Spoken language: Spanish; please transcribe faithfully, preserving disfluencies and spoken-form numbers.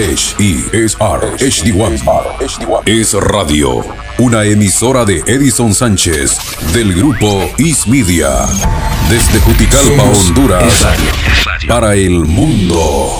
H E S R H D uno. Es Radio, una emisora de Edison Sánchez del grupo Is Media. Desde Juticalpa, Honduras, para el mundo.